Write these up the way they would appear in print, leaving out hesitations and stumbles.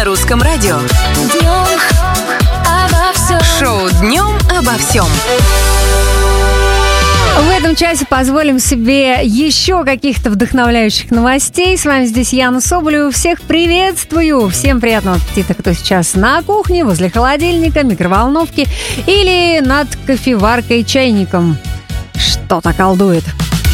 на русском радио. Днем обо всем. Шоу «Днем обо всем». В этом часе позволим себе еще каких-то вдохновляющих новостей. С вами здесь Яна Соболева. Всех приветствую. Всем приятного аппетита, кто сейчас на кухне, возле холодильника, микроволновки или над кофеваркой, чайником. Что-то колдует.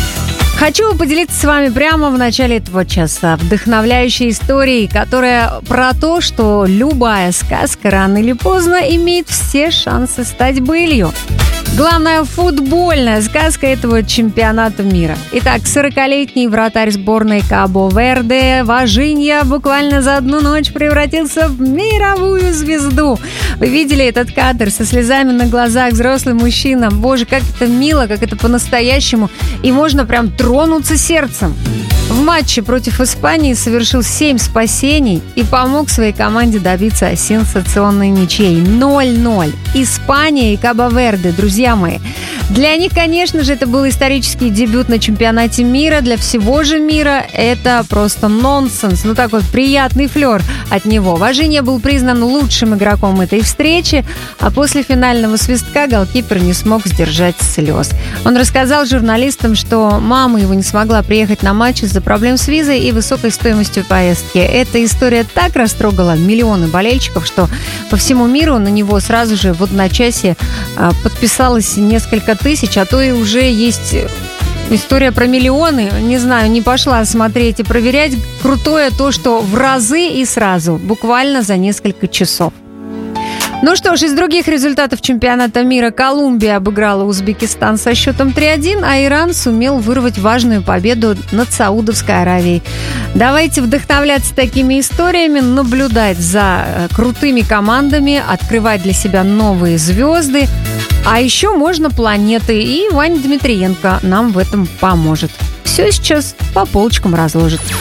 Хочу поделиться с вами прямо в начале этого часа вдохновляющей историей, которая про то, что любая сказка рано или поздно имеет все шансы стать былью. Главная футбольная сказка этого чемпионата мира. Итак, 40-летний вратарь сборной Кабо-Верде Важинья буквально за одну ночь превратился в мировую звезду. Вы видели этот кадр со слезами на глазах, взрослый мужчина. Боже, как это мило, как это по-настоящему. И можно прям тронуться сердцем. В матче против Испании совершил 7 спасений и помог своей команде добиться сенсационной ничьей 0-0. Испания и Кабо-Верде, друзья мои. Для них, конечно же, это был исторический дебют на чемпионате мира. Для всего же мира это просто нонсенс. Ну, такой приятный флер от него. Важинья был признан лучшим игроком этой встречи, а после финального свистка голкипер не смог сдержать слез. Он рассказал журналистам, что мама его не смогла приехать на матч из-за проблем с визой и высокой стоимостью поездки. Эта история так растрогала миллионы болельщиков, что по всему миру на него сразу же в одночасье подписалось несколько тысяч, а то и уже есть история про миллионы. Не знаю, не пошла смотреть и проверять. Крутое то, что в разы и сразу, буквально за несколько часов. Ну что ж, из других результатов чемпионата мира Колумбия обыграла Узбекистан со счетом 3-1, а Иран сумел вырвать важную победу над Саудовской Аравией. Давайте вдохновляться такими историями, наблюдать за крутыми командами, открывать для себя новые звезды. А еще можно планеты, и Ваня Дмитриенко нам в этом поможет. Все сейчас по полочкам разложит.